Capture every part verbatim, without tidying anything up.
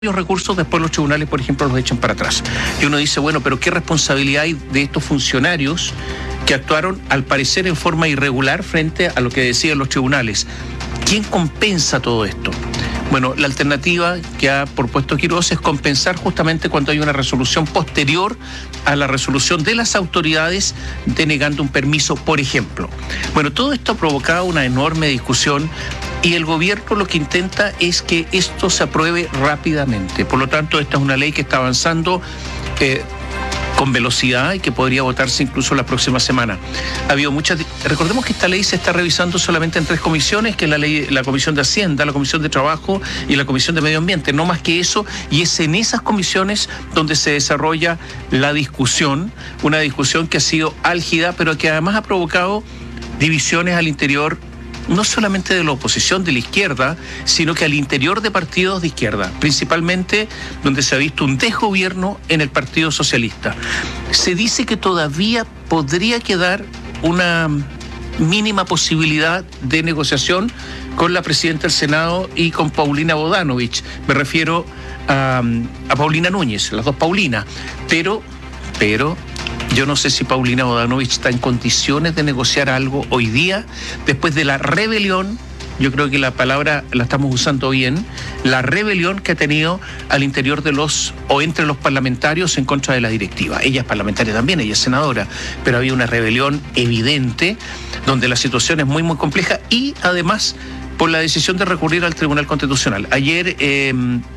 los recursos, después los tribunales, por ejemplo, los echan para atrás. Y uno dice, bueno, pero ¿qué responsabilidad hay de estos funcionarios que actuaron, al parecer, en forma irregular frente a lo que decían los tribunales? ¿Quién compensa todo esto? Bueno, la alternativa que ha propuesto Quirós es compensar justamente cuando hay una resolución posterior a la resolución de las autoridades denegando un permiso, por ejemplo. Bueno, todo esto ha provocado una enorme discusión y el gobierno lo que intenta es que esto se apruebe rápidamente. Por lo tanto, esta es una ley que está avanzando eh, con velocidad y que podría votarse incluso la próxima semana. Ha habido muchas... Recordemos que esta ley se está revisando solamente en tres comisiones, que es la ley, la Comisión de Hacienda, la Comisión de Trabajo y la Comisión de Medio Ambiente, no más que eso, y es en esas comisiones donde se desarrolla la discusión, una discusión que ha sido álgida, pero que además ha provocado divisiones al interior no solamente de la oposición de la izquierda, sino que al interior de partidos de izquierda, principalmente donde se ha visto un desgobierno en el Partido Socialista. Se dice que todavía podría quedar una mínima posibilidad de negociación con la presidenta del Senado y con Paulina Bodanovich. Me refiero a, a Paulina Núñez, las dos Paulinas, pero, pero... Yo no sé si Paulina Bodanovich está en condiciones de negociar algo hoy día, después de la rebelión, yo creo que la palabra la estamos usando bien, la rebelión que ha tenido al interior de los, o entre los parlamentarios en contra de la directiva. Ella es parlamentaria también, ella es senadora, pero había una rebelión evidente, donde la situación es muy, muy compleja y además por la decisión de recurrir al Tribunal Constitucional. Ayer eh,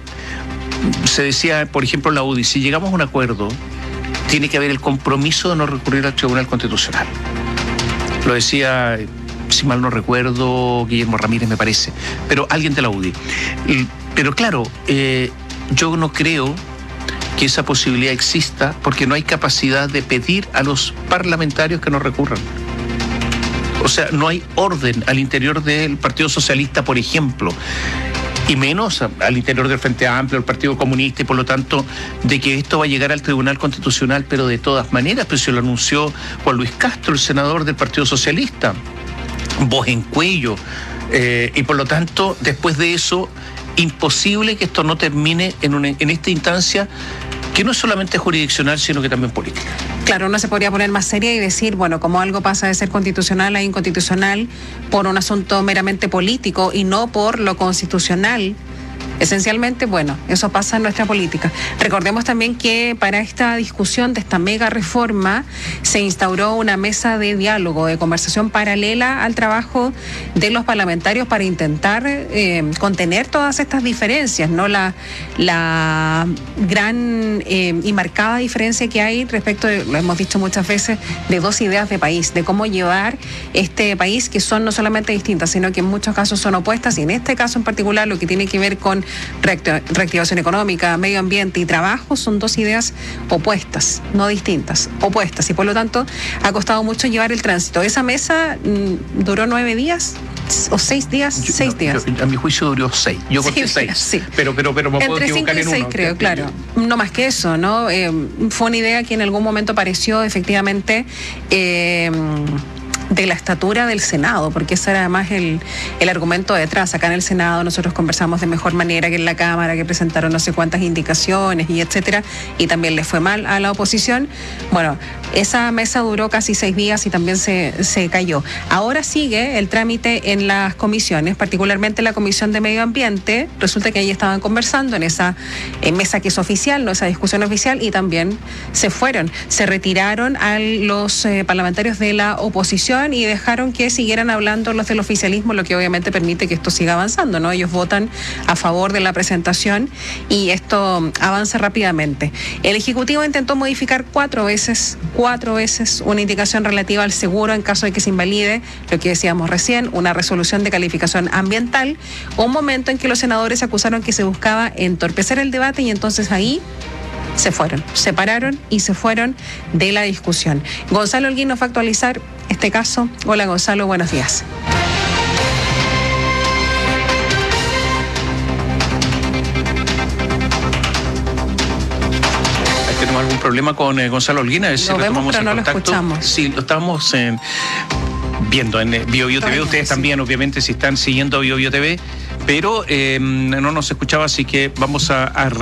se decía, por ejemplo, la U D I, si llegamos a un acuerdo, tiene que haber el compromiso de no recurrir al Tribunal Constitucional. Lo decía, si mal no recuerdo, Guillermo Ramírez, me parece, pero alguien de la U D I. Pero claro, eh, yo no creo que esa posibilidad exista porque no hay capacidad de pedir a los parlamentarios que no recurran. O sea, no hay orden al interior del Partido Socialista, por ejemplo, y menos al interior del Frente Amplio, el Partido Comunista, y por lo tanto de que esto va a llegar al Tribunal Constitucional, pero de todas maneras, pues se lo anunció Juan Luis Castro, el senador del Partido Socialista, voz en cuello, eh, y por lo tanto, después de eso, imposible que esto no termine en, una, en esta instancia que no es solamente jurisdiccional, sino que también política. Claro, uno se podría poner más seria y decir, bueno, como algo pasa de ser constitucional a inconstitucional por un asunto meramente político y no por lo constitucional. Esencialmente, bueno, eso pasa en nuestra política. Recordemos también que para esta discusión de esta mega reforma se instauró una mesa de diálogo, de conversación paralela al trabajo de los parlamentarios para intentar eh, contener todas estas diferencias, ¿no? La, la gran eh, y marcada diferencia que hay respecto, de, lo hemos dicho muchas veces, de dos ideas de país, de cómo llevar este país, que son no solamente distintas, sino que en muchos casos son opuestas, y en este caso en particular lo que tiene que ver con reactivación económica, medio ambiente y trabajo son dos ideas opuestas, no distintas, opuestas, y por lo tanto ha costado mucho llevar el tránsito. Esa mesa mmm, duró nueve días o seis días, yo, seis no, días. Yo, a mi juicio duró seis. Yo conté seis, sí. pero, pero, pero me puedo Entre equivocar cinco y en seis, uno. creo, claro. No más que eso, ¿no? Eh, fue una idea que en algún momento apareció efectivamente Eh, de la estatura del Senado, porque ese era además el, el argumento detrás. Acá en el Senado nosotros conversamos de mejor manera que en la Cámara, que presentaron no sé cuántas indicaciones y etcétera, y también le fue mal a la oposición. Bueno, esa mesa duró casi seis días y también se, se cayó. Ahora sigue el trámite en las comisiones, particularmente la Comisión de Medio Ambiente. Resulta que ahí estaban conversando en esa en mesa que es oficial, no esa discusión oficial, y también se fueron, se retiraron a los eh, parlamentarios de la oposición y dejaron que siguieran hablando los del oficialismo, lo que obviamente permite que esto siga avanzando, ¿no? Ellos votan a favor de la presentación y esto avanza rápidamente. El Ejecutivo intentó modificar cuatro veces, cuatro veces una indicación relativa al seguro en caso de que se invalide, lo que decíamos recién, una resolución de calificación ambiental, un momento en que los senadores acusaron que se buscaba entorpecer el debate, y entonces ahí se fueron, se pararon y se fueron de la discusión. Gonzalo Holguín nos va a actualizar este caso. Hola Gonzalo, buenos días. ¿Tenemos algún problema con eh, Gonzalo Holguín? A ver si lo vemos, pero no contacto. Lo escuchamos. Sí, lo estamos en... viendo en Bio Bio T V. Ustedes también, obviamente, si están siguiendo Bio Bio T V, pero eh, no nos escuchaba, así que vamos a, a